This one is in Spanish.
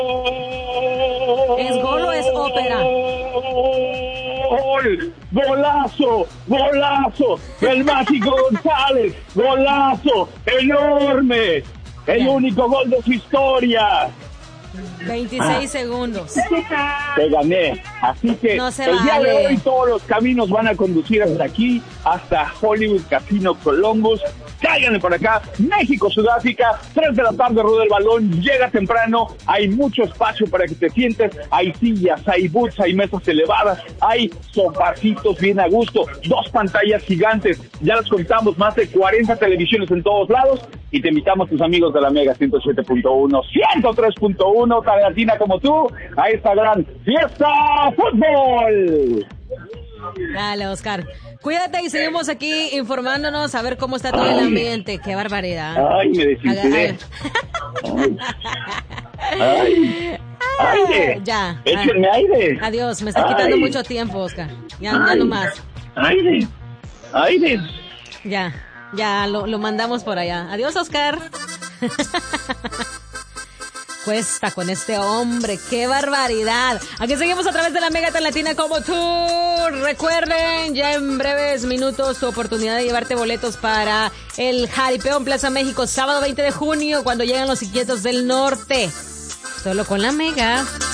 ¿Es gol o es ópera? ¡Gol! ¡Golazo! ¡Golazo! ¡El Mágico González! ¡Golazo! ¡Enorme! ¡El único gol de su historia! 26 segundos. Te gané. Así que no se el día vale. de hoy todos los caminos van a conducir hasta aquí, hasta Hollywood Casino Columbus. Cáiganle por acá. México, Sudáfrica, 3 de la tarde, rueda el balón, llega temprano, hay mucho espacio para que te sientes, hay sillas, hay booths, hay mesas elevadas, hay sofacitos bien a gusto, 2 pantallas gigantes, ya las contamos, más de 40 televisiones en todos lados, y te invitamos, tus amigos de la Mega 107.1, 103.1, tan latina como tú, a esta gran fiesta fútbol. Dale, Oscar. Cuídate y seguimos aquí informándonos a ver cómo está todo el ambiente. Qué barbaridad. Ay, me desinflé. Ay. Aire. Ya. Échenme aire. Adiós, me está quitando mucho tiempo, Oscar. Ya no más. Aire. Ya, lo mandamos por allá. Adiós, Oscar. Cuesta con este hombre, qué barbaridad. Aquí seguimos a través de la Mega tan latina como tú. Recuerden, ya en breves minutos tu oportunidad de llevarte boletos para el Jaripeo en Plaza México, sábado 20 de junio, cuando llegan los Inquietos del Norte. Solo con la Mega.